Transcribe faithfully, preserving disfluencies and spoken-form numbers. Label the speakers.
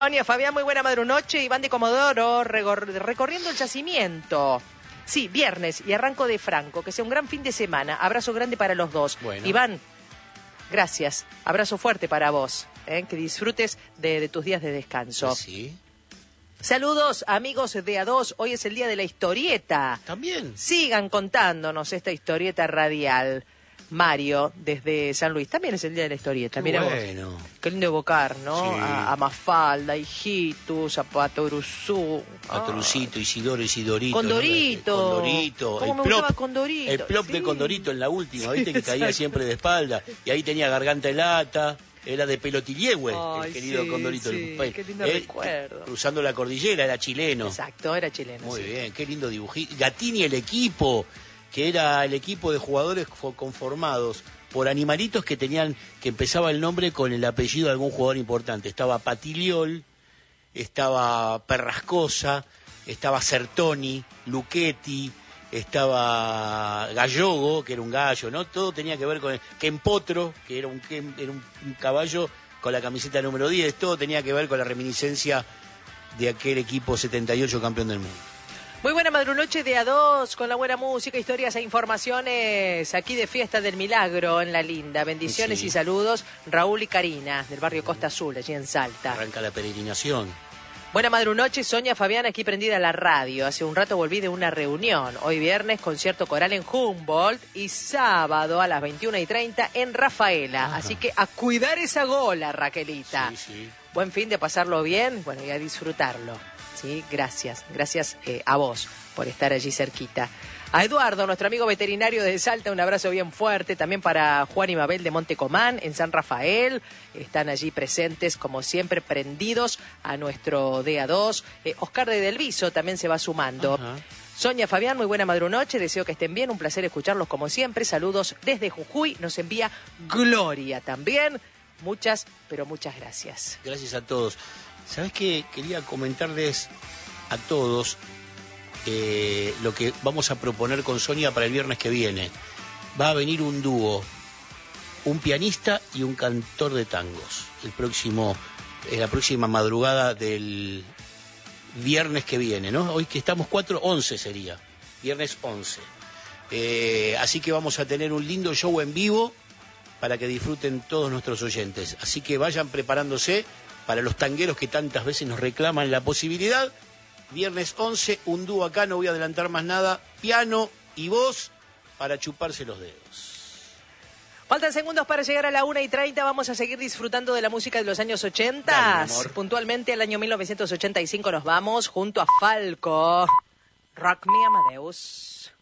Speaker 1: Sonia, Fabián, muy buena madrunoche. Iván de Comodoro, recorriendo el yacimiento. Sí, viernes y arranco de Franco. Que sea un gran fin de semana. Abrazo grande para los dos.
Speaker 2: Bueno.
Speaker 1: Iván, gracias. Abrazo fuerte para vos. ¿eh? Que disfrutes de, de tus días de descanso.
Speaker 2: Sí.
Speaker 1: Saludos, amigos de A dos. Hoy es el día de la historieta.
Speaker 2: También.
Speaker 1: Sigan contándonos esta historieta radial. Mario, desde San Luis. También es el día de la historieta.
Speaker 2: Qué
Speaker 1: Mira
Speaker 2: bueno.
Speaker 1: vos. Qué lindo evocar, ¿no?
Speaker 2: Sí.
Speaker 1: A, a Mafalda, Hijitus, a Patoruzú.
Speaker 2: Patorucito, Isidoro, Isidorito.
Speaker 1: Condorito.
Speaker 2: ¿no? Condorito.
Speaker 1: ¿Cómo
Speaker 2: el
Speaker 1: me
Speaker 2: plop,
Speaker 1: gustaba Condorito?
Speaker 2: El plop
Speaker 1: Sí.
Speaker 2: de Condorito en la última, ¿viste?
Speaker 1: Sí,
Speaker 2: Que caía
Speaker 1: exacto.
Speaker 2: siempre de espalda. Y ahí tenía garganta de lata. Era de Pelotiliehue,
Speaker 1: Ay,
Speaker 2: el querido
Speaker 1: sí,
Speaker 2: Condorito.
Speaker 1: sí,
Speaker 2: El-
Speaker 1: qué lindo
Speaker 2: él,
Speaker 1: recuerdo.
Speaker 2: Cruzando la cordillera, era chileno.
Speaker 1: Exacto, era chileno.
Speaker 2: Muy
Speaker 1: sí.
Speaker 2: bien, qué lindo dibujito. Gatini, el equipo, que era el equipo de jugadores fo- conformados por animalitos que tenían, que empezaba el nombre con el apellido de algún jugador importante. Estaba Patiliol, estaba Perrascosa, estaba Certoni, Luchetti, estaba Gallogo, que era un gallo, ¿no? Todo tenía que ver con el Kempotro, que era un, Kem- era un, un caballo con la camiseta número diez. Todo tenía que ver con la reminiscencia de aquel equipo setenta y ocho campeón del mundo.
Speaker 1: Muy buena madrunoche de A dos, con la buena música, historias e informaciones aquí de Fiesta del Milagro en La Linda. Bendiciones
Speaker 2: Sí.
Speaker 1: y saludos, Raúl y Karina, del barrio Costa Azul, allí en Salta.
Speaker 2: Arranca la peregrinación.
Speaker 1: Buena madrunoche, Sonia, Fabián, aquí prendida la radio. Hace un rato volví de una reunión. Hoy viernes, concierto coral en Humboldt y sábado a las veintiuna y treinta en Rafaela.
Speaker 2: Ajá.
Speaker 1: Así que a cuidar esa gola, Raquelita.
Speaker 2: Sí, sí.
Speaker 1: Buen fin de pasarlo bien, bueno, y a disfrutarlo. Sí, gracias. Gracias eh, a vos por estar allí cerquita. A Eduardo, nuestro amigo veterinario de Salta, un abrazo bien fuerte. También para Juan y Mabel de Montecomán, en San Rafael. Están allí presentes, como siempre, prendidos a nuestro D A dos. Eh, Oscar de Delviso también se va sumando.
Speaker 2: Ajá.
Speaker 1: Sonia, Fabián, muy buena madrunoche. Deseo que estén bien. Un placer escucharlos como siempre. Saludos desde Jujuy. Nos envía Gloria también. Muchas, pero muchas gracias.
Speaker 2: Gracias a todos. ¿Sabés qué? Quería comentarles a todos eh, lo que vamos a proponer con Sonia para el viernes que viene. Va a venir un dúo, un pianista y un cantor de tangos. El próximo, eh, la próxima madrugada del viernes que viene, ¿no? Hoy que estamos cuatro, once sería. Viernes once. Eh, así que vamos a tener un lindo show en vivo para que disfruten todos nuestros oyentes. Así que vayan preparándose para los tangueros que tantas veces nos reclaman la posibilidad. Viernes once, un dúo acá, no voy a adelantar más nada, piano y voz para chuparse los dedos.
Speaker 1: Faltan segundos para llegar a la una y treinta. Vamos a seguir disfrutando de la música de los años ochenta.
Speaker 2: Dale, mi amor.
Speaker 1: Puntualmente al año mil novecientos ochenta y cinco nos vamos junto a Falco. Rock Me Amadeus.